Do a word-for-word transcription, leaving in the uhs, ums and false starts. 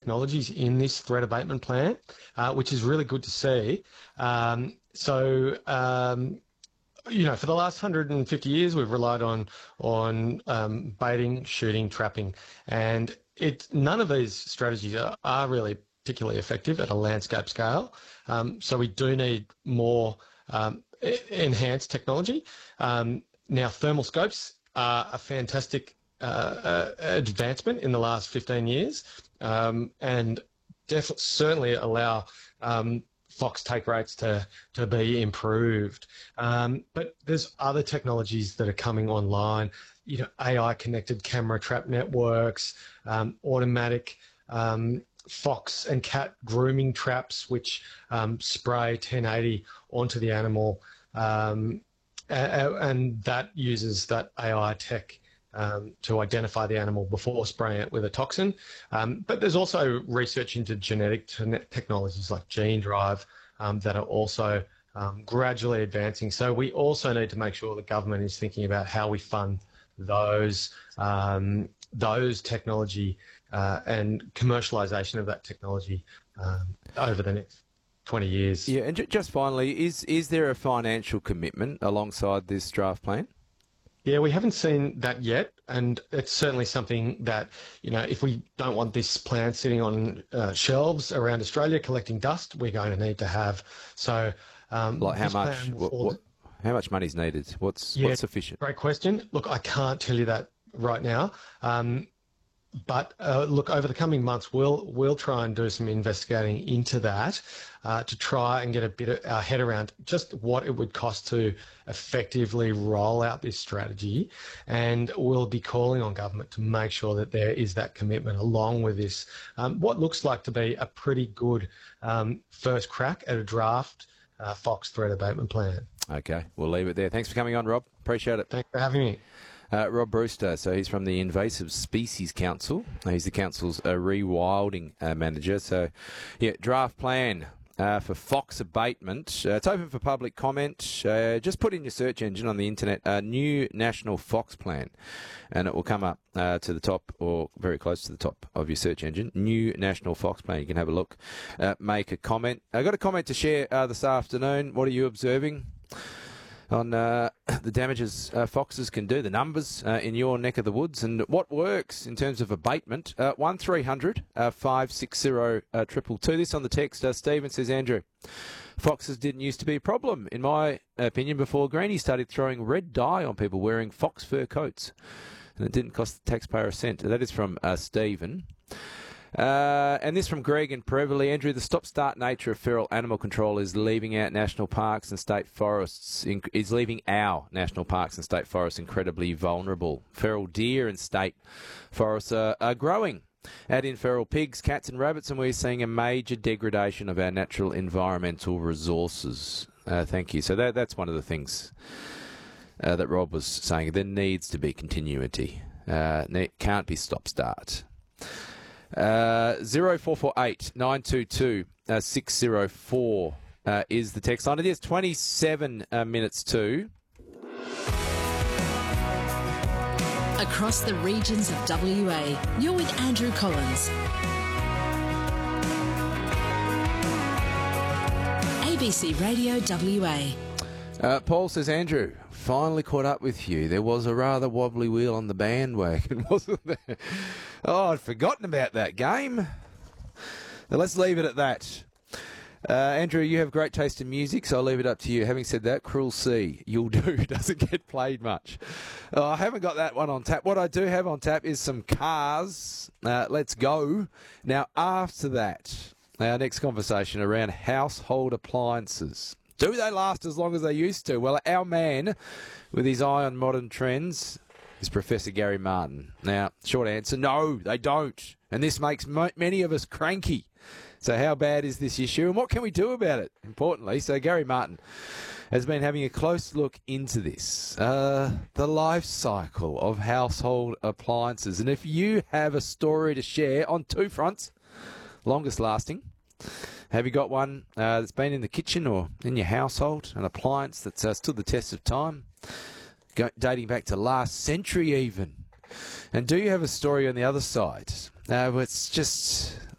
technologies in this threat abatement plan, uh, which is really good to see. Um, so, um, you know, for the last one hundred fifty years, we've relied on on um, baiting, shooting, trapping, and it none of these strategies are, are really particularly effective at a landscape scale. Um, so we do need more um, enhanced technology. Um, now, thermal scopes are a fantastic uh, uh, advancement in the last fifteen years, um, and def- certainly allow um, fox take rates to, to be improved. Um, but there's other technologies that are coming online, you know, A I connected camera trap networks, um, automatic um, fox and cat grooming traps, which um, spray ten eighty onto the animal. Um, and, and that uses that A I tech Um, to identify the animal before spraying it with a toxin. Um, but there's also research into genetic te- technologies like gene drive um, that are also um, gradually advancing. So we also need to make sure the government is thinking about how we fund those um, those technology uh, and commercialisation of that technology um, over the next twenty years. Yeah, and j- just finally, is is there a financial commitment alongside this draft plan? Yeah, we haven't seen that yet, and it's certainly something that, you know, if we don't want this plant sitting on uh, shelves around Australia collecting dust, we're going to need to have. So, um, like how much? What, what, how much money is needed? What's yeah, what's sufficient? Great question. Look, I can't tell you that right now. Um, But uh, look, over the coming months, we'll we'll try and do some investigating into that uh, to try and get a bit of our head around just what it would cost to effectively roll out this strategy, and we'll be calling on government to make sure that there is that commitment along with this. Um, what looks like to be a pretty good um, first crack at a draft uh, fox threat abatement plan. Okay, we'll leave it there. Thanks for coming on, Rob. Appreciate it. Thanks for having me. Uh, Rob Brewster, so he's from the Invasive Species Council. He's the council's uh, rewilding uh, manager. So, yeah, draft plan uh, for fox abatement. Uh, it's open for public comment. Uh, just put in your search engine on the internet, uh, new national fox plan, and it will come up uh, to the top or very close to the top of your search engine. New national fox plan. You can have a look, uh, make a comment. I got a comment to share uh, this afternoon. What are you observing on uh, the damages uh, foxes can do, the numbers uh, in your neck of the woods, and what works in terms of abatement? Uh, one three hundred five six zero two two. This on the text. Uh, Stephen says, Andrew, foxes didn't used to be a problem, in my opinion, before Greenie started throwing red dye on people wearing fox fur coats, and it didn't cost the taxpayer a cent. That is from uh, Stephen. Uh, and this from Greg and Preverly. Andrew, the stop-start nature of feral animal control is leaving out national parks and state forests, in, is leaving our national parks and state forests incredibly vulnerable. Feral deer and state forests are, are growing. Add in feral pigs, cats and rabbits, and we're seeing a major degradation of our natural environmental resources. Uh, thank you. So that, that's one of the things uh, that Rob was saying. There needs to be continuity. Uh, it can't be stop-start. Uh, zero four four eight nine two two six zero four uh, is the text line. It is twenty-seven uh, minutes to. Across the regions of W A, you're with Andrew Collins. A B C Radio W A. Uh, Paul says, Andrew, finally caught up with you. There was a rather wobbly wheel on the bandwagon, wasn't there? Oh, I'd forgotten about that game. Now, let's leave it at that. Uh, Andrew, you have great taste in music, so I'll leave it up to you. Having said that, Cruel Sea, You'll Do doesn't get played much. Oh, I haven't got that one on tap. What I do have on tap is some Cars. Uh, let's go. Now, after that, our next conversation around household appliances. Do they last as long as they used to? Well, our man with his eye on modern trends is Professor Gary Martin. Now, short answer, no, they don't. And this makes mo- many of us cranky. So how bad is this issue and what can we do about it, importantly? So Gary Martin has been having a close look into this, uh, the life cycle of household appliances. And if you have a story to share on two fronts, longest lasting, have you got one uh, that's been in the kitchen or in your household, an appliance that's uh, stood the test of time, go- dating back to last century even? And do you have a story on the other side? Uh, it's just